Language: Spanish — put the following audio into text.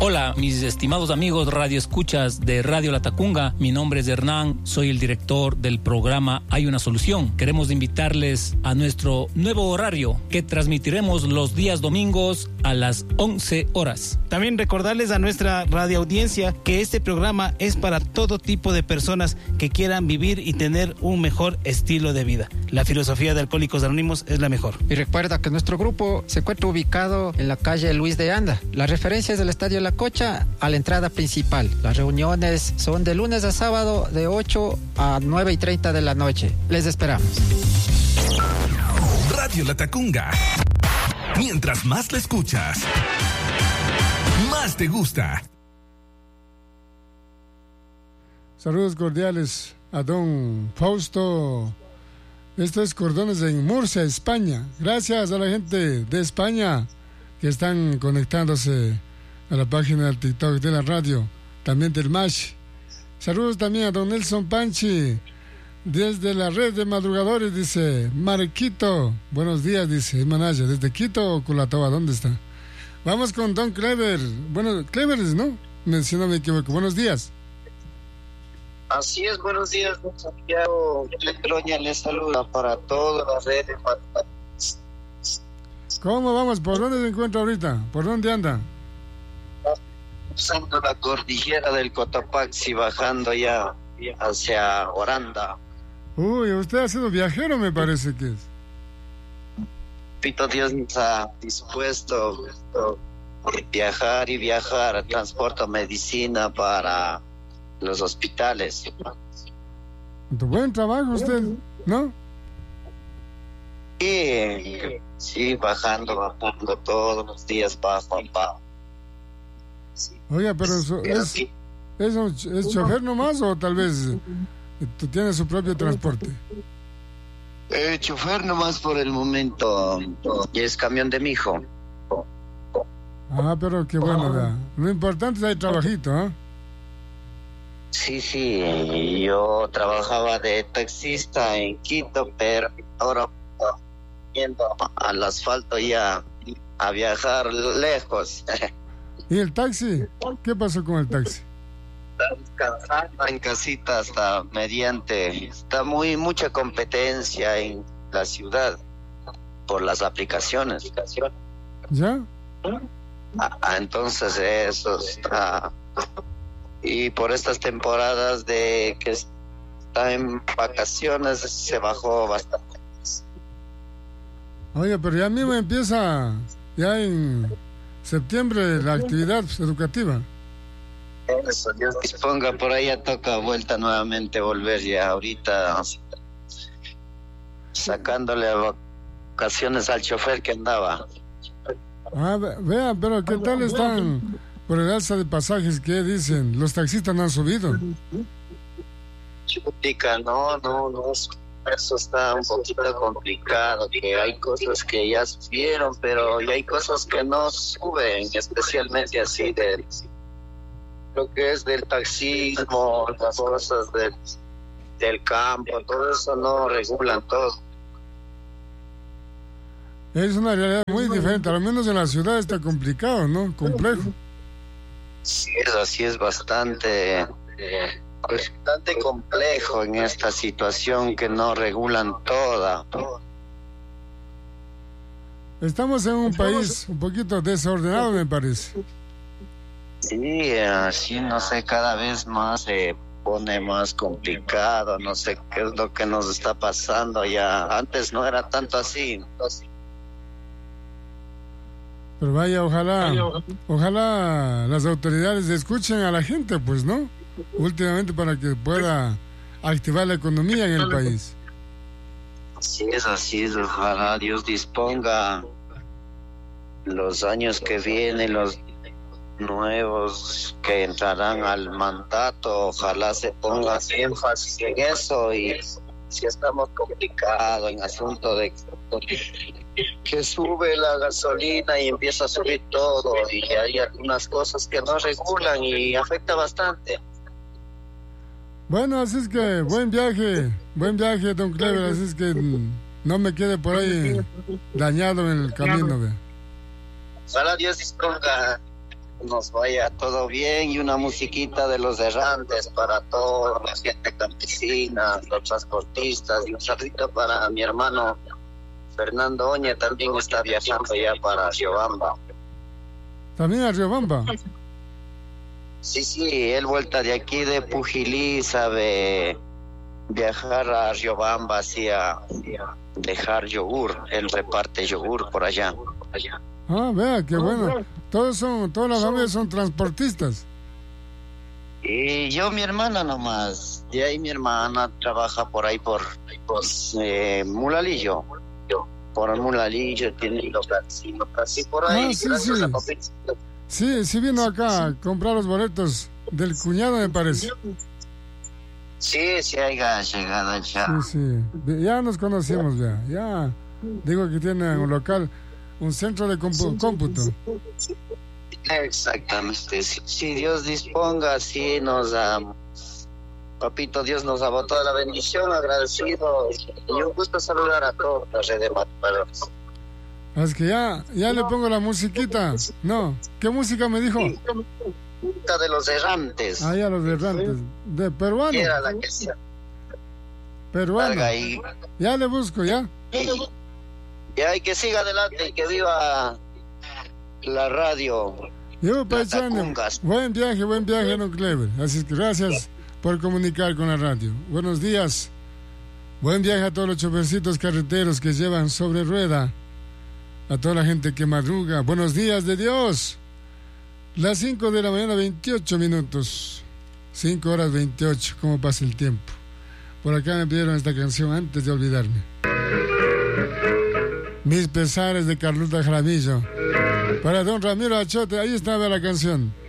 Hola, mis estimados amigos radioescuchas de Radio Latacunga. Mi nombre es Hernán, soy el director del programa Hay una Solución. Queremos invitarles a nuestro nuevo horario que transmitiremos los días domingos a las 11 horas. También recordarles a nuestra radioaudiencia que este programa es para todo tipo de personas que quieran vivir y tener un mejor estilo de vida. La filosofía de Alcohólicos Anónimos es la mejor. Y recuerda que nuestro grupo se encuentra ubicado en la calle Luis de Anda. La referencia es del Estadio La Cocha a la entrada principal. Las reuniones son de lunes a sábado de 8 a 9:30 de la noche. Les esperamos. Radio Latacunga. Mientras más la escuchas, más te gusta. Saludos cordiales a don Fausto. Esto es Cordones en Murcia, España. Gracias a la gente de España que están conectándose a la página del TikTok de la radio, también del MASH. Saludos también a don Nelson Panchi desde la red de madrugadores, dice Marquito. Buenos días, dice Manaya, desde Quito o Culatoa, ¿dónde está? Vamos con don Clever. Bueno, Clever, ¿no? Si no me equivoco. Buenos días. Así es, buenos días, don Santiago. Troña les saluda para todas las redes. ¿Cómo vamos? ¿Por dónde se encuentra ahorita? ¿Por dónde anda? Pasando la cordillera del Cotopaxi, bajando ya hacia Oranda. Uy, usted ha sido viajero, me parece que es. Pito Dios nos ha dispuesto viajar y viajar. Transporto medicina para los hospitales. Buen trabajo usted, ¿no? Sí, bajando todos los días, bajo. Oiga, pero ¿es chofer nomás o tal vez tú tienes su propio transporte? Chofer nomás por el momento, y es camión de mi hijo. Ah, pero qué bueno, ¿verdad? Lo importante es que hay trabajito, ¿eh? Sí, yo trabajaba de taxista en Quito, pero ahora yendo al asfalto ya a viajar lejos. ¿Y el taxi? ¿Qué pasó con el taxi? Está descansando en casita hasta mediante. Está mucha competencia en la ciudad por las aplicaciones. ¿Ya? Entonces eso está. Y por estas temporadas de que está en vacaciones se bajó bastante. Oye, pero ya mismo empieza ya en septiembre la actividad educativa. Eso, Dios disponga, por ahí ya toca vuelta nuevamente, volver ya ahorita sacándole vacaciones al chofer que andaba. Vean, pero ¿qué tal están por el alza de pasajes? ¿Qué dicen? ¿Los taxistas no han subido? Chutica, no, eso está un poquito complicado, que hay cosas que ya subieron, pero ya hay cosas que no suben, especialmente así de lo que es del taxismo, las cosas del campo, todo eso no regulan todo. Es una realidad muy diferente, al menos en la ciudad está complicado, ¿no? Complejo. Sí, así es bastante complejo en esta situación que no regulan toda. Estamos en un país un poquito desordenado, me parece. Sí, así no sé, cada vez más se pone más complicado, no sé qué es lo que nos está pasando ya. Antes no era tanto así. Pero vaya, ojalá las autoridades escuchen a la gente, pues, ¿no? Últimamente para que pueda activar la economía en el país. Así es, ojalá Dios disponga los años que vienen, los nuevos que entrarán al mandato, ojalá se ponga énfasis en eso. Y si estamos complicados en asunto de que sube la gasolina y empieza a subir todo, y hay algunas cosas que no regulan y afecta bastante. Bueno, así es que buen viaje, don Clever, así es que no me quede por ahí dañado en el camino. Ojalá Dios disponga. nos vaya todo bien y una musiquita de los errantes para toda la gente campesina, los transportistas, y un saludito para mi hermano Fernando Oña, también está viajando ya para Riobamba. ¿También a Riobamba? Sí, él vuelta de aquí de Pujilí, sabe viajar a Riobamba, hacia dejar yogur, él reparte yogur por allá. Ah, vea, qué bueno. Todas las familias son transportistas. Y yo, mi hermana nomás. De ahí mi hermana trabaja por ahí, por Mulalillo. Por Mulalillo, tiene los casi por ahí. Sí, vino acá a comprar los boletos del cuñado, me parece. Sí, haya llegado ya. Sí, ya nos conocimos, ya. Digo que tiene un local, un centro de cómputo. Exactamente, si Dios disponga, sí nos da, papito Dios nos ha botado la bendición, agradecido, y un gusto saludar a todos la red de Mataparos. Es que ya le pongo la musiquita. No, ¿qué música me dijo? De los errantes. Ah, ya, los errantes. De peruano. Era la que sea. Peruano. Ya le busco, ya. Ya, y que siga adelante y que viva la radio. Yo, paisano, buen viaje, no Clever. Así que gracias por comunicar con la radio. Buenos días. Buen viaje a todos los chofercitos carreteros que llevan sobre rueda. A toda la gente que madruga. Buenos días de Dios. Las 5 de la mañana, 28 minutos. 5 horas 28. ¿Cómo pasa el tiempo? Por acá me pidieron esta canción antes de olvidarme. Mis pesares de Carlota Jaramillo. Para don Ramiro Achote, ahí estaba la canción.